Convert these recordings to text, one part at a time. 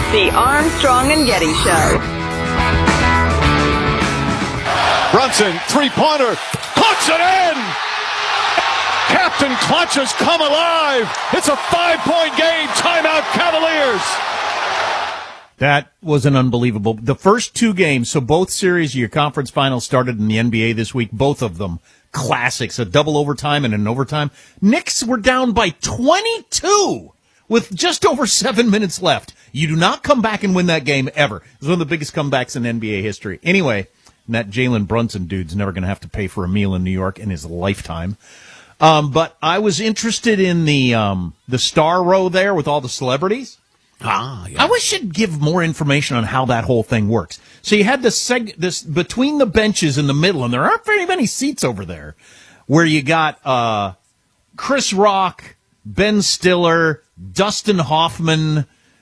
The Armstrong and Getty Show. Brunson, three-pointer, puts it in! Captain Clutch has come alive! It's a 5-point game, timeout Cavaliers! That was an unbelievable. The first two games, so both series of your conference finals started in the NBA this week, both of them classics, a double overtime and an overtime. Knicks were down by 22 with just over 7 minutes left. You do not come back and win that game ever. It was one of the biggest comebacks in NBA history. Anyway, and that Jalen Brunson dude's never going to have to pay for a meal in New York in his lifetime. But I was interested in the star row there with all the celebrities. Yeah. I wish you'd give more information on how that whole thing works. So you had this between the benches in the middle, and there aren't very many seats over there, where you got Chris Rock, Ben Stiller, Dustin Hoffman,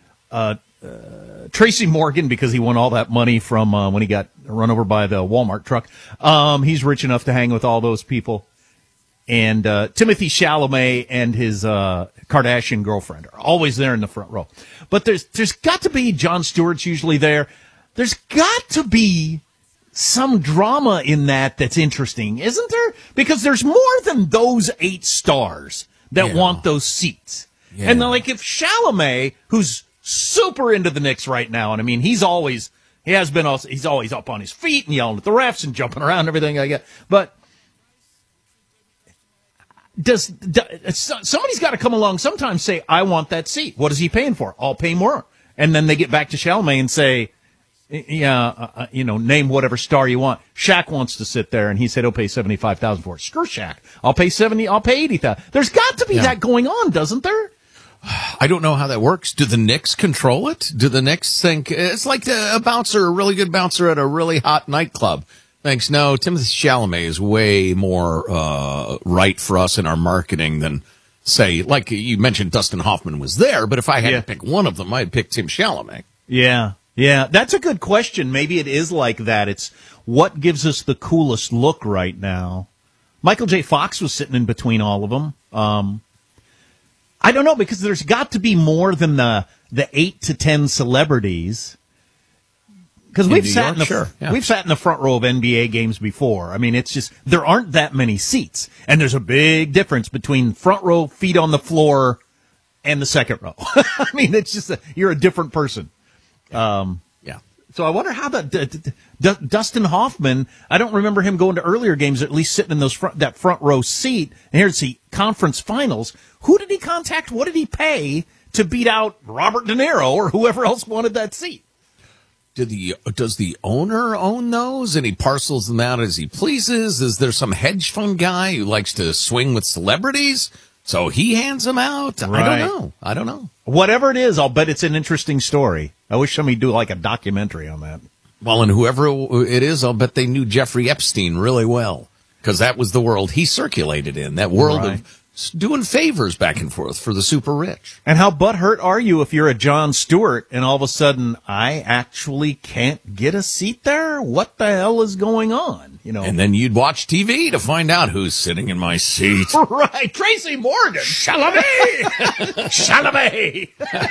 Tracy Morgan, because he won all that money from when he got run over by the Walmart truck. He's rich enough to hang with all those people. And Timothy Chalamet and his Kardashian girlfriend are always there in the front row. But there's got to be, Jon Stewart's usually there. There's got to be some drama in that's interesting, isn't there? Because there's more than those 8 stars that want those seats. Yeah. And like if Chalamet, who's super into the Knicks right now, and I mean he's always up on his feet and yelling at the refs and jumping around and everything like that. But somebody's got to come along sometimes say, I want that seat. What is he paying for? I'll pay more. And then they get back to Chalamet and say, name whatever star you want. Shaq wants to sit there, and he said he'll pay $75,000 for it. Screw Shaq. I'll pay $80,000. There's got to be that going on, doesn't there? I don't know how that works. Do the Knicks control it? Do the Knicks think it's like a bouncer, a really good bouncer at a really hot nightclub? Thanks. No, Timothy Chalamet is way more right for us in our marketing than, say, like you mentioned, Dustin Hoffman was there. But if I had to pick one of them, I'd pick Tim Chalamet. Yeah, that's a good question. Maybe it is like that. It's what gives us the coolest look right now. Michael J. Fox was sitting in between all of them. I don't know, because there's got to be more than the 8 to 10 celebrities. Because we've sat in the front row of NBA games before. I mean, it's just there aren't that many seats, and there's a big difference between front row, feet on the floor, and the second row. I mean, it's just you're a different person. So I wonder how Dustin Hoffman. I don't remember him going to earlier games, at least sitting in that front row seat. And here's the conference finals. Who did he contact? What did he pay to beat out Robert De Niro or whoever else wanted that seat? Does the owner own those and he parcels them out as he pleases? Is there some hedge fund guy who likes to swing with celebrities, so he hands them out? Right. I don't know. Whatever it is, I'll bet it's an interesting story. I wish somebody'd do like a documentary on that. Well, and whoever it is, I'll bet they knew Jeffrey Epstein really well, because that was the world he circulated in, that world of doing favors back and forth for the super rich. And how butthurt are you if you're a Jon Stewart and all of a sudden I actually can't get a seat there? What the hell is going on? And then you'd watch TV to find out who's sitting in my seat. Right, Tracy Morgan, Chalamet, Chalamet.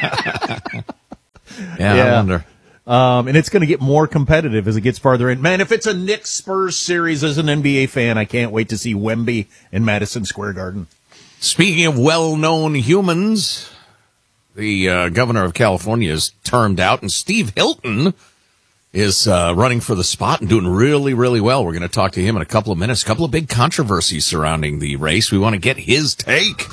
I wonder. And it's going to get more competitive as it gets farther in. Man, if it's a Knicks Spurs series as an NBA fan, I can't wait to see Wemby in Madison Square Garden. Speaking of well-known humans, the governor of California is termed out, and Steve Hilton is running for the spot and doing really, really well. We're going to talk to him in a couple of minutes. A couple of big controversies surrounding the race. We want to get his take.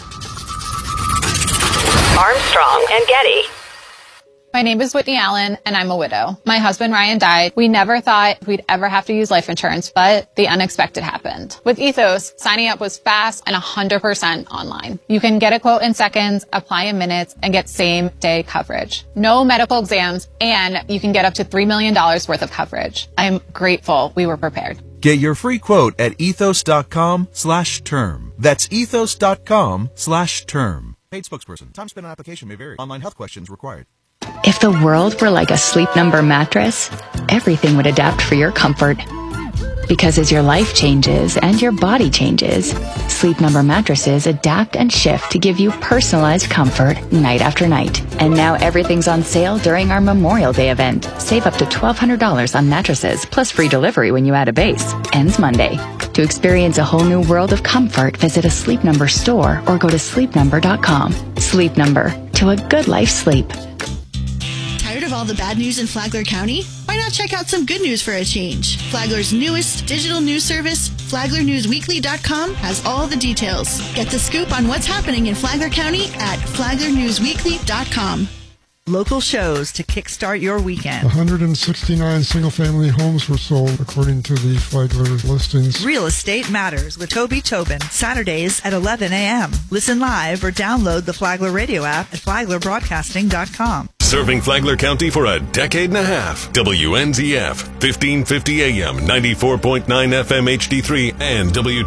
Armstrong and Getty. My name is Whitney Allen, and I'm a widow. My husband, Ryan, died. We never thought we'd ever have to use life insurance, but the unexpected happened. With Ethos, signing up was fast and 100% online. You can get a quote in seconds, apply in minutes, and get same-day coverage. No medical exams, and you can get up to $3 million worth of coverage. I'm grateful we were prepared. Get your free quote at ethos.com/term. That's ethos.com/term. Paid spokesperson. Time spent on application may vary. Online health questions required. If the world were like a Sleep Number mattress, everything would adapt for your comfort. Because as your life changes and your body changes, Sleep Number mattresses adapt and shift to give you personalized comfort night after night. And now everything's on sale during our Memorial Day event. Save up to $1,200 on mattresses, plus free delivery when you add a base. Ends Monday. To experience a whole new world of comfort, visit a Sleep Number store or go to sleepnumber.com. Sleep Number. To a good life sleep. Tired of all the bad news in Flagler County? Why not check out some good news for a change? Flagler's newest digital news service, FlaglerNewsWeekly.com, has all the details. Get the scoop on what's hagning in Flagler County at FlaglerNewsWeekly.com. Local shows to kickstart your weekend. 169 single-family homes were sold, according to the Flagler listings. Real Estate Matters with Toby Tobin, Saturdays at 11 a.m. Listen live or download the Flagler radio app at FlaglerBroadcasting.com. Serving Flagler County for a decade and a half. WNZF, 1550 AM, 94.9 FM HD3, and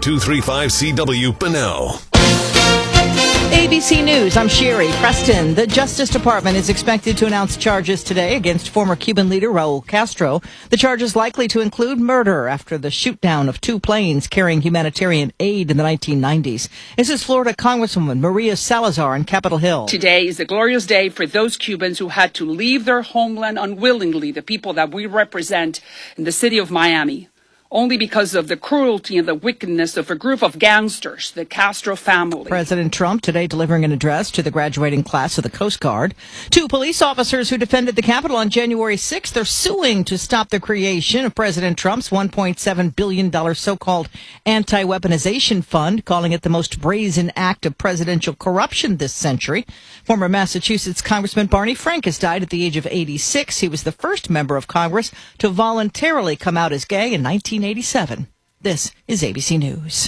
W235CW Bunnell. ABC News, I'm Sherry Preston. The Justice Department is expected to announce charges today against former Cuban leader Raul Castro. The charge is likely to include murder after the shoot-down of 2 planes carrying humanitarian aid in the 1990s. This is Florida Congresswoman Maria Salazar on Capitol Hill. Today is a glorious day for those Cubans who had to leave their homeland unwillingly, the people that we represent in the city of Miami. Only because of the cruelty and the wickedness of a group of gangsters, the Castro family. President Trump today delivering an address to the graduating class of the Coast Guard. 2 police officers who defended the Capitol on January 6th are suing to stop the creation of President Trump's $1.7 billion so-called anti-weaponization fund, calling it the most brazen act of presidential corruption this century. Former Massachusetts Congressman Barney Frank has died at the age of 86. He was the first member of Congress to voluntarily come out as gay in 1987. This is ABC News.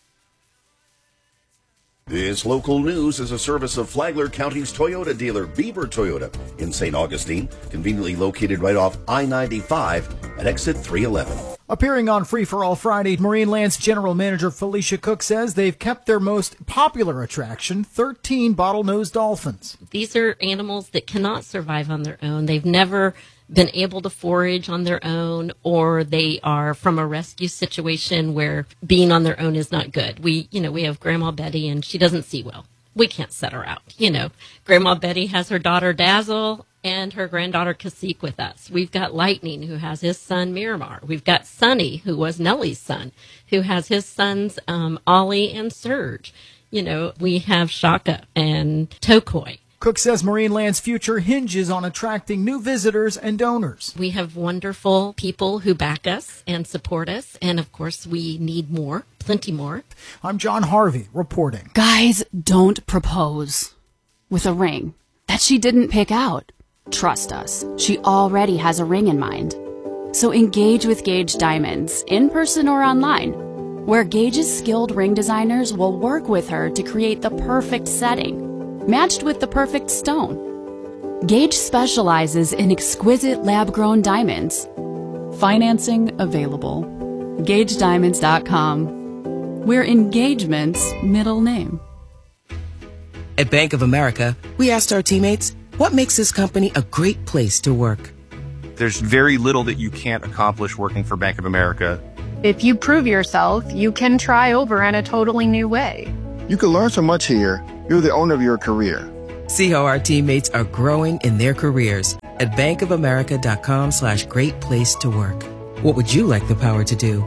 This local news is a service of Flagler County's Toyota dealer, Beaver Toyota, in St. Augustine, conveniently located right off I-95 at exit 311. Appearing on Free for All Friday, Marine Land's General Manager Felicia Cook says they've kept their most popular attraction, 13 bottlenose dolphins. These are animals that cannot survive on their own. They've never been able to forage on their own, or they are from a rescue situation where being on their own is not good. We have Grandma Betty, and she doesn't see well. We can't set her out. Grandma Betty has her daughter Dazzle and her granddaughter Cacique with us. We've got Lightning, who has his son Miramar. We've got Sonny, who was Nellie's son, who has his sons Ollie and Serge. We have Shaka and Tokoi. Cook says Marine Land's future hinges on attracting new visitors and donors. We have wonderful people who back us and support us, and of course we need more, plenty more. I'm John Harvey reporting. Guys, don't propose with a ring that she didn't pick out. Trust us, she already has a ring in mind. So engage with Gage Diamonds, in person or online, where Gage's skilled ring designers will work with her to create the perfect setting, matched with the perfect stone. Gage specializes in exquisite lab-grown diamonds. Financing available. GageDiamonds.com. We're engagement's middle name. At Bank of America, we asked our teammates, what makes this company a great place to work? There's very little that you can't accomplish working for Bank of America. If you prove yourself, you can try over in a totally new way. You can learn so much here. You're the owner of your career. See how our teammates are growing in their careers at bankofamerica.com/great place to work. What would you like the power to do?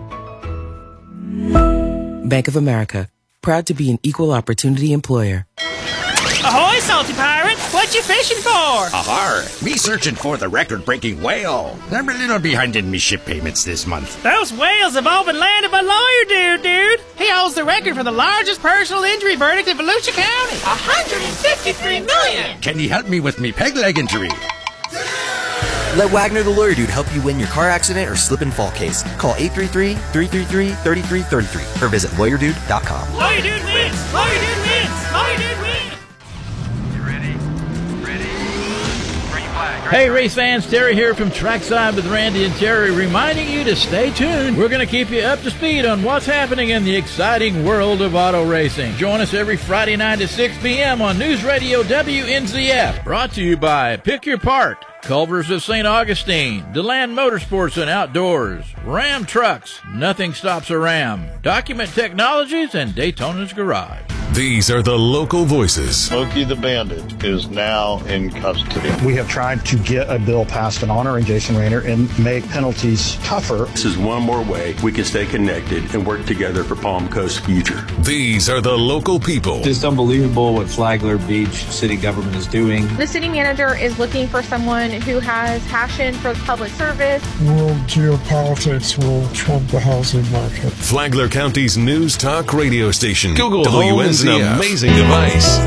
Bank of America, proud to be an equal opportunity employer. Ahoy, salty pirate! What you fishing for? Ahar! Me searching for the record-breaking whale. I'm a little behind in me ship payments this month. Those whales have all been landed by lawyer dude. He holds the record for the largest personal injury verdict in Volusia County. $153 million! Can you help me with me peg leg injury? Let Wagner the Lawyer Dude help you win your car accident or slip and fall case. Call 833-333-3333 or visit lawyerdude.com. Lawyer Dude wins! Lawyer Dude wins! Lawyer Dude wins! Hey, race fans, Terry here from Trackside with Randy and Terry, reminding you to stay tuned. We're going to keep you up to speed on what's happening in the exciting world of auto racing. Join us every Friday night at 6 p.m. on News Radio WNZF. Brought to you by Pick Your Part. Culver's of St. Augustine, DeLand Motorsports and Outdoors, Ram Trucks, nothing stops a Ram, Document Technologies, and Daytona's Garage. These are the local voices. Smokey the Bandit is now in custody. We have tried to get a bill passed in honoring Jason Raynor and make penalties tougher. This is one more way we can stay connected and work together for Palm Coast's future. These are the local people. It's unbelievable what Flagler Beach city government is doing. The city manager is looking for someone who has passion for public service. World geopolitics will trump the housing market. Flagler County's news talk radio station. Google Home is an amazing device.